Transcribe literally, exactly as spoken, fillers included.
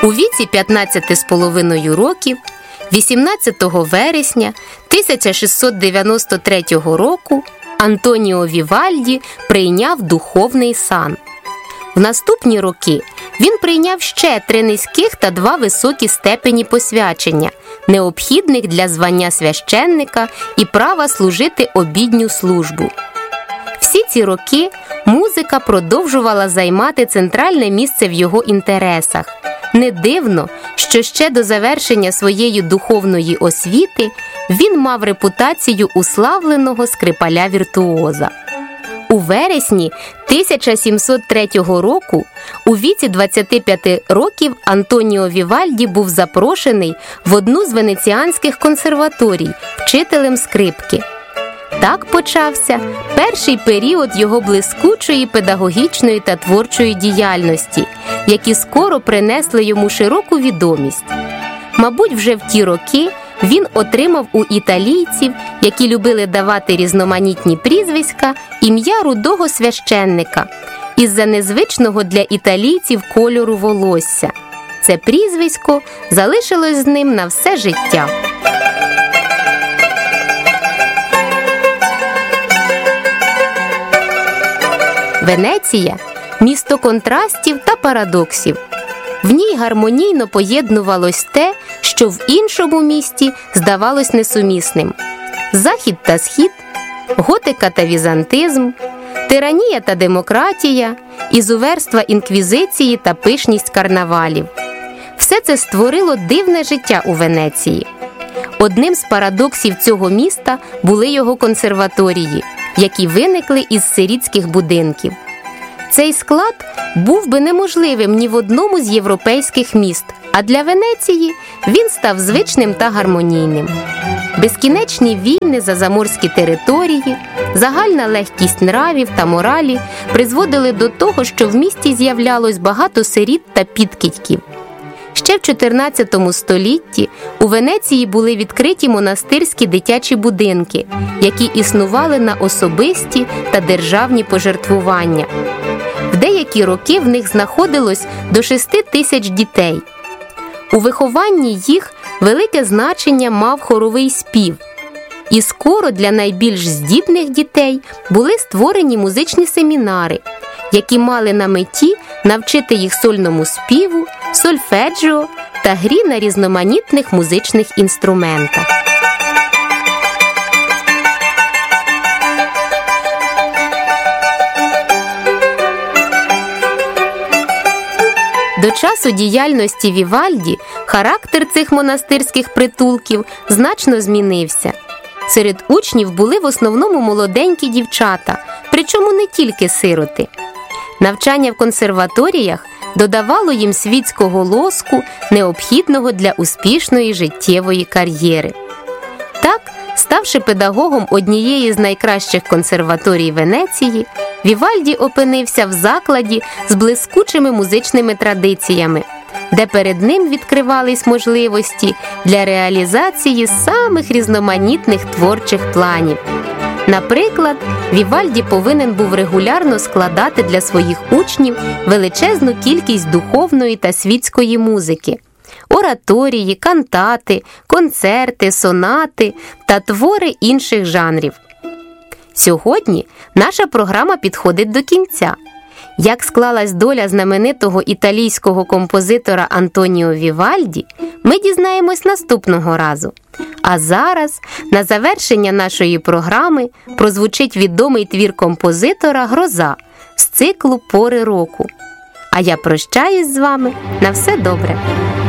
У віці п'ятнадцяти з половиною років, вісімнадцятого вересня тисяча шістсот дев'яносто третього року, Антоніо Вівальді прийняв духовний сан. В наступні роки він прийняв ще три низьких та два високі степені посвячення, необхідних для звання священника і права служити обідню службу. Всі ці роки музика продовжувала займати центральне місце в його інтересах. Не дивно, що ще до завершення своєї духовної освіти він мав репутацію уславленого скрипаля-віртуоза. У вересні тисяча сімсот третього року, у віці двадцяти п'яти років, Антоніо Вівальді був запрошений в одну з венеціанських консерваторій вчителем скрипки. Так почався перший період його блискучої педагогічної та творчої діяльності, які скоро принесли йому широку відомість. Мабуть, вже в ті роки він отримав у італійців, які любили давати різноманітні прізвиська, ім'я рудого священника із-за незвичного для італійців кольору волосся. Це прізвисько залишилось з ним на все життя. Венеція – місто контрастів та парадоксів. В ній гармонійно поєднувалось те, що в іншому місті здавалось несумісним. Захід та схід, готика та візантизм, тиранія та демократія, ізуверства інквізиції та пишність карнавалів. Все це створило дивне життя у Венеції. Одним з парадоксів цього міста були його консерваторії, які виникли із сирітських будинків. Цей склад був би неможливим ні в одному з європейських міст, а для Венеції він став звичним та гармонійним. Безкінечні війни за заморські території, загальна легкість нравів та моралі призводили до того, що в місті з'являлось багато сиріт та підкидьків. Ще в чотирнадцятому столітті у Венеції були відкриті монастирські дитячі будинки, які існували на особисті та державні пожертвування. В деякі роки в них знаходилось до шести тисяч дітей. У вихованні їх велике значення мав хоровий спів. І скоро для найбільш здібних дітей були створені музичні семінари, які мали на меті навчити їх сольному співу, сольфеджіо та грі на різноманітних музичних інструментах. До часу діяльності Вівальді характер цих монастирських притулків значно змінився. Серед учнів були в основному молоденькі дівчата, причому не тільки сироти. Навчання в консерваторіях додавало їм світського лоску, необхідного для успішної життєвої кар'єри. Так, ставши педагогом однієї з найкращих консерваторій Венеції, Вівальді опинився в закладі з блискучими музичними традиціями, де перед ним відкривались можливості для реалізації самих різноманітних творчих планів. Наприклад, Вівальді повинен був регулярно складати для своїх учнів величезну кількість духовної та світської музики – ораторії, кантати, концерти, сонати та твори інших жанрів. Сьогодні наша програма підходить до кінця. Як склалась доля знаменитого італійського композитора Антоніо Вівальді, ми дізнаємось наступного разу. А зараз, на завершення нашої програми, прозвучить відомий твір композитора «Гроза» з циклу «Пори року». А я прощаюсь з вами. На все добре!